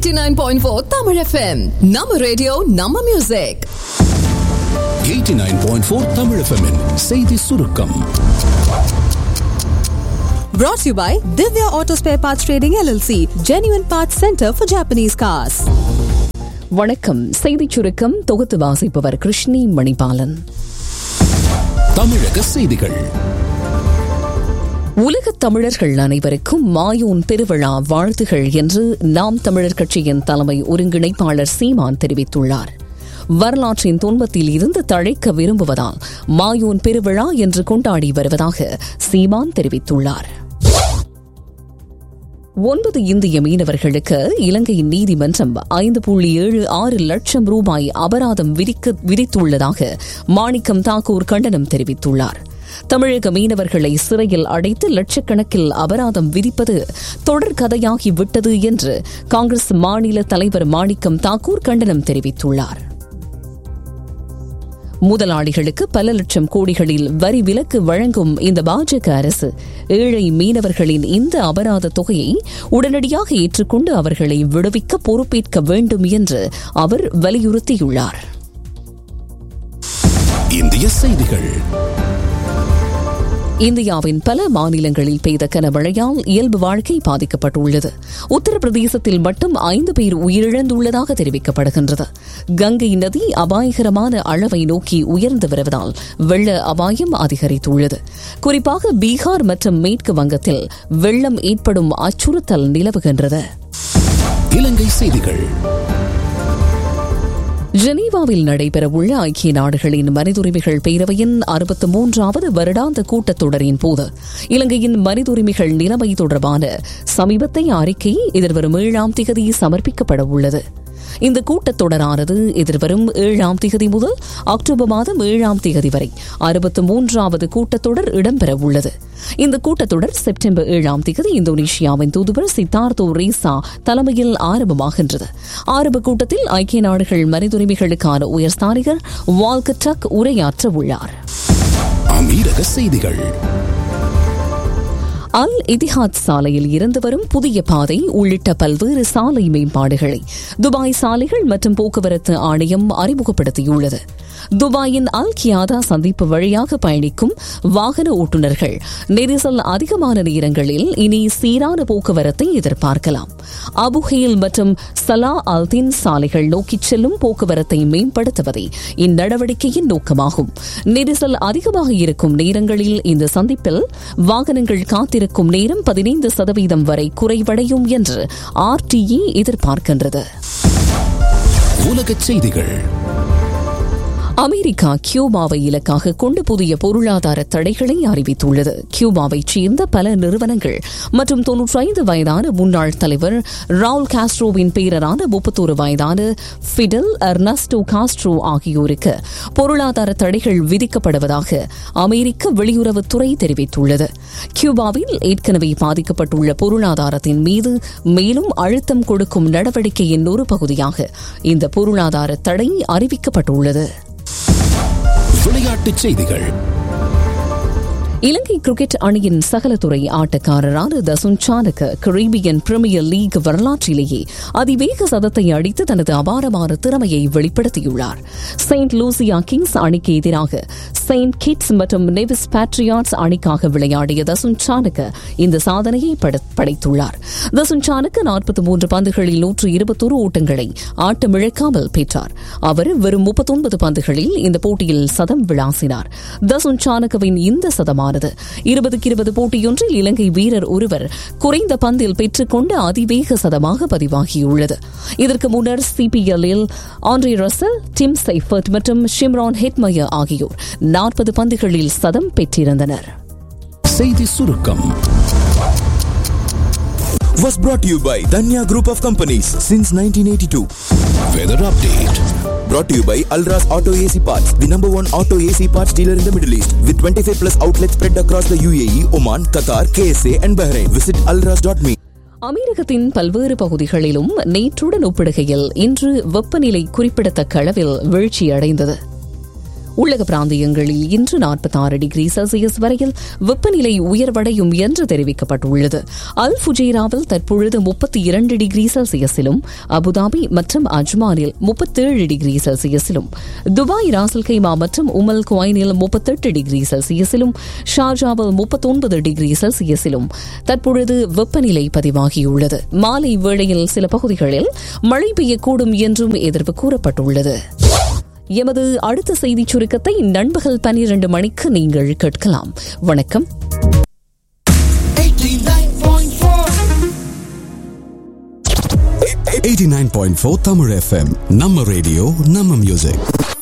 89.4 Tamil FM. Nama radio, Nama music. 89.4 Tamil FM-இன் செய்தி சுருக்கம். Brought to you by Divya Auto Spare Parts Trading LLC, Genuine Parts Center for Japanese Cars. வணக்கம். செய்திச் சுருக்கம் தொகுத்து வாசிப்பவர் கிருஷ்ணி மணிபாலன். தமிழக செய்திகள். உலகத் தமிழர்கள் அனைவருக்கும் மாயோன் பெருவிழா வாழ்த்துகள் என்று நாம் தமிழர் கட்சியின் தலைமை ஒருங்கிணைப்பாளர் சீமான் தெரிவித்துள்ளார். வரலாற்றின் துன்பத்தில் இருந்து தழைக்க விரும்புவதால் மாயோன் பெருவிழா என்று கொண்டாடி வருவதாக சீமான் தெரிவித்துள்ளார். 9 இந்திய மீனவர்களுக்கு இலங்கை நீதிமன்றம் 5.76 லட்சம் ரூபாய் அபராதம் விதித்துள்ளதாக மாணிக்கம் தாக்கூர் கண்டனம் தெரிவித்துள்ளார். தமிழக மீனவர்களை சிறையில் அடைத்து லட்சக்கணக்கில் அபராதம் விதிப்பது தொடர்கதையாகிவிட்டது என்று காங்கிரஸ் மாநில தலைவர் மாணிக்கம் தாக்கூர் கண்டனம் தெரிவித்துள்ளார். முதலாளிகளுக்கு பல லட்சம் கோடிகளில் வரி விலக்கு வழங்கும் இந்த பாஜக அரசு ஏழை மீனவர்களின் இந்த அபராத தொகையை உடனடியாக ஏற்றுக்கொண்டு அவர்களை விடுவிக்க பொறுப்பேற்க வேண்டும் என்று அவர் வலியுறுத்தியுள்ளார். இந்திய செய்திகள். இந்தியாவின் பல மாநிலங்களில் பெய்த கனமழையால் இயல்பு வாழ்க்கை பாதிக்கப்பட்டுள்ளது. உத்தரப்பிரதேசத்தில் மட்டும் 5 பேர் உயிரிழந்துள்ளதாக தெரிவிக்கப்படுகின்றது. கங்கை நதி அபாயகரமான அளவை நோக்கி உயர்ந்து வருவதால் வெள்ள அபாயம் அதிகரித்துள்ளது. குறிப்பாக பீகார் மற்றும் மேற்கு வங்கத்தில் வெள்ளம் ஏற்படும் அச்சுறுத்தல் நிலவுகின்றது. இலங்கை செய்திகள். ஜெனீவாவில் நடைபெறவுள்ள ஐக்கிய நாடுகளின் மனிதுரிமைகள் பேரவையின் 63வது வருடாந்த கூட்டத்தொடரின் போது இலங்கையின் மனிதுரிமைகள் நிலைமை தொடர்பான சமீபத்திய அறிக்கை எதிர்வரும் 7ஆம் தேதி சமர்ப்பிக்கப்பட உள்ளது. இந்த கூட்டத்தொடரானது எதிர்வரும் 7ஆம் தேதி முதல் அக்டோபர் மாதம் 7ஆம் தேதி வரை 63வது கூட்டத்தொடர் இடம்பெற உள்ளது. இந்த கூட்டத்தொடர் செப்டம்பர் 7ஆம் தேதி இந்தோனேஷியாவின் தூதுவர் சித்தார்த்தோ ரேசா தலைமையில் ஆரம்பமாகின்றது. ஆரம்ப கூட்டத்தில் ஐக்கிய நாடுகள் மனிதுரிமைகளுக்கான உயர்ஸ்தானிகர் வால்கர் டக் உரையாற்ற உள்ளார். அமீரக செய்திகள். அல் இதிஹாத் சாலையில் இருந்து வரும் புதிய பாதை உள்ளிட்ட பல்வேறு சாலை மேம்பாடுகளை துபாய் சாலைகள் மற்றும் போக்குவரத்து ஆணையம் அறிமுகப்படுத்தியுள்ளது. துபாயின் அல் கியாதா சந்திப்பு வழியாக பயணிக்கும் வாகன ஓட்டுநர்கள் நெரிசல் அதிகமான நேரங்களில் இனி சீரான போக்குவரத்தை எதிர்பார்க்கலாம். அபுஹேல் மற்றும் சலா அல்தீன் சாலைகள் நோக்கிச் செல்லும் போக்குவரத்தை மேம்படுத்துவதே இந்நடவடிக்கையின் நோக்கமாகும். நெரிசல் அதிகமாக இருக்கும் நேரங்களில் இந்த சந்திப்பில் வாகனங்கள் காத்திருக்கும் நேரம் 15% வரை குறைவடையும் என்று RTA எதிர்பார்க்கின்றது. உலகச் செய்திகள். அமெரிக்கா கியூபாவை இலக்காக கொண்டு புதிய பொருளாதார தடைகளை அறிவித்துள்ளது. கியூபாவைச் சேர்ந்த பல நிறுவனங்கள் மற்றும் 95 வயதான முன்னாள் தலைவர் ரவுல் காஸ்ட்ரோவின் பேரரான 31 வயதான ஃபிடல் எர்னஸ்டோ காஸ்ட்ரோ ஆகியோருக்கு பொருளாதார தடைகள் விதிக்கப்படுவதாக அமெரிக்க வெளியுறவுத்துறை தெரிவித்துள்ளது. கியூபாவில் ஏற்கனவே பாதிக்கப்பட்டுள்ள பொருளாதாரத்தின் மீது மேலும் அழுத்தம் கொடுக்கும் நடவடிக்கையின் ஒரு பகுதியாக இந்த பொருளாதார தடை அறிவிக்கப்பட்டுள்ளது. விளையாட்டுச் செய்திகள். இலங்கை கிரிக்கெட் அணியின் சகலத்துறை ஆட்டக்காரரான Dasun Chanaka Caribbean premier league வரலாற்றிலேயே அதிவேக சதத்தை அடித்து தனது அபாரமான திறமையை வெளிப்படுத்தியுள்ளார். செயின்ட் லூசியா கிங்ஸ் அணிக்கு எதிராக செயின்ட் கிட்ஸ் மற்றும் நெவிஸ் பேட்ரியாட்ஸ் அணிக்காக விளையாடிய தசுன் சானக இந்த சாதனையை படைத்துள்ளார். தசுன் சானக 43 பந்துகளில் 121 ஓட்டங்களை ஆட்டமிழக்காமல் பெற்றார். அவர் வெறும் 39 பந்துகளில் இந்த போட்டியில் சதம் விளாசினார். தசுன் சானகவின் இந்த சதமான 20-20 போட்டியொன்றில் இலங்கை வீரர் ஒருவர் குறைந்த பந்தில் பெற்றுக்கொண்ட அதிவேக சதமாக பதிவாகியுள்ளது. இதற்கு முன்னர் CPL-இல் ஆண்ட்ரே ரசல், டிம் சைஃபர்ட் மற்றும் ஷிம்ரான் ஹெட்மயர் ஆகியோர் 40 பந்துகளில் சதம் பெற்றிருந்தனர். செய்தி சுருக்கம் was brought to you by Danya Group of Companies since 1982. Weather update. Brought to you by Alras Auto AC Parts, the #1 auto AC parts dealer in the Middle East, with 25 plus outlets spread across the UAE, Oman, Qatar, KSA and Bahrain. Visit alras.me. அமெரிக்கத்தின் பல்வேறு பகுதிகளிலும் நேற்றுடன் ஒப்பிடுகையில் இன்று வெப்பநிலை குறிப்பிடத்தக்க அளவில் வீழ்ச்சியடைந்தது. உள்ளக பிராந்தியங்களில் இன்று 46 டிகிரி செல்சியஸ் வரையில் வெப்பநிலை உயர்வடையும் என்று தெரிவிக்கப்பட்டுள்ளது. அல் ஃபுஜைராவில் தற்பொழுது 32 டிகிரி செல்சியஸிலும், அபுதாபி மற்றும் அஜ்மானில் 37 டிகிரி செல்சியஸிலும், துபாய், ராசல் கைமா மற்றும் உமல் குவைனில் 38 டிகிரி செல்சியஸிலும், ஷார்ஜாவில் 39 டிகிரி செல்சியஸிலும் தற்பொழுது வெப்பநிலை பதிவாகியுள்ளது. மாலை வேளையில் சில பகுதிகளில் மழை பெய்யக்கூடும் என்றும் எதிர்ப்பு கூறப்பட்டுள்ளது. எமது அடுத்த செய்திச் சுருக்கத்தை நண்பகல் 12 மணிக்கு நீங்கள் கேட்கலாம். வணக்கம். 89.4 Tamil FM. நம்ம ரேடியோ, நம்ம மியூசிக்.